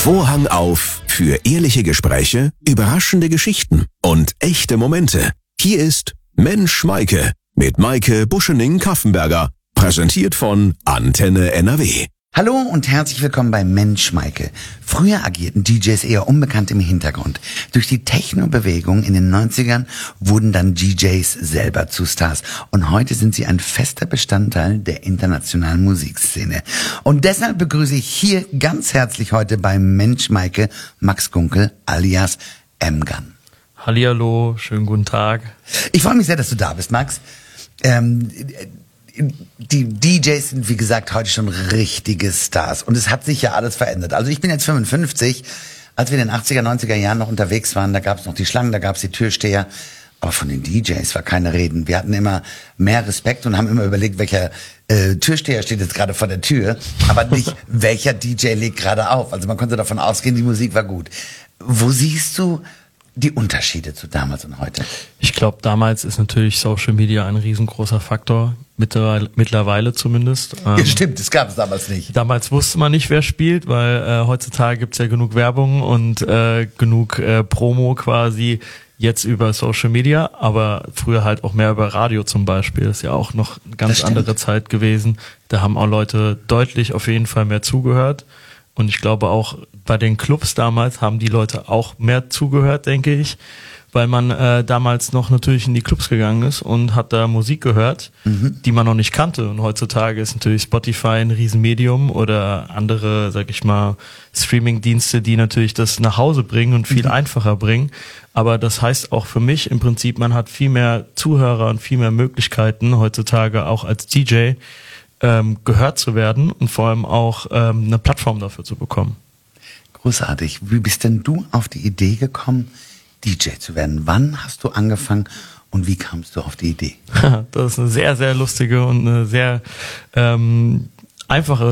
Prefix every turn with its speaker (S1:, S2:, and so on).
S1: Vorhang auf für ehrliche Gespräche, überraschende Geschichten und echte Momente. Hier ist Mensch Maike mit Maike Buschening-Kaffenberger, präsentiert von Antenne NRW.
S2: Hallo und herzlich willkommen bei Mensch Maike. Früher agierten DJs eher unbekannt im Hintergrund. Durch die Techno-Bewegung in den 90ern wurden dann DJs selber zu Stars. Und heute sind sie ein fester Bestandteil der internationalen Musikszene. Und deshalb begrüße ich hier ganz herzlich heute bei Mensch Maike Max Gunkel alias M-Gun.
S3: Hallihallo, schönen guten Tag.
S2: Ich freue mich sehr, dass du da bist, Max. Die DJs sind, wie gesagt, heute schon richtige Stars. Und es hat sich ja alles verändert. Also ich bin jetzt 55. Als wir in den 80er, 90er Jahren noch unterwegs waren, da gab es noch die Schlangen, da gab es die Türsteher. Aber von den DJs war keine Reden. Wir hatten immer mehr Respekt und haben immer überlegt, welcher Türsteher steht jetzt gerade vor der Tür. Aber nicht, welcher DJ legt gerade auf. Also man konnte davon ausgehen, die Musik war gut. Wo siehst du die Unterschiede zu damals und heute?
S3: Ich glaube, damals ist natürlich Social Media ein riesengroßer Faktor, mittlerweile zumindest.
S2: Ja, stimmt, das gab es damals nicht.
S3: Damals wusste man nicht, wer spielt, weil heutzutage gibt's ja genug Werbung und genug Promo quasi jetzt über Social Media, aber früher halt auch mehr über Radio zum Beispiel. Das ist ja auch noch eine ganz andere Zeit gewesen. Da haben auch Leute deutlich auf jeden Fall mehr zugehört. Und ich glaube auch bei den Clubs damals haben die Leute auch mehr zugehört, denke ich, weil man damals noch natürlich in die Clubs gegangen ist und hat da Musik gehört, die man noch nicht kannte. Und heutzutage ist natürlich Spotify ein Riesenmedium oder andere, sag ich mal, Streaming-Dienste, die natürlich das nach Hause bringen und viel einfacher bringen. Aber das heißt auch für mich im Prinzip, man hat viel mehr Zuhörer und viel mehr Möglichkeiten heutzutage auch als DJ gehört zu werden und vor allem auch eine Plattform dafür zu bekommen.
S2: Großartig. Wie bist denn du auf die Idee gekommen, DJ zu werden? Wann hast du angefangen und wie kamst du auf die Idee?
S3: Das ist eine sehr, sehr lustige und eine sehr einfache